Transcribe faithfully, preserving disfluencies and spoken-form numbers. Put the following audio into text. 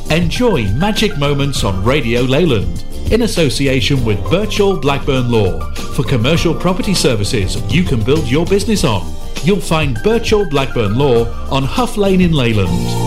Enjoy Magic Moments on Radio Leyland in association with Birchall Blackburn Law. For commercial property services you can build your business on, you'll find Birchall Blackburn Law on Huff Lane in Leyland.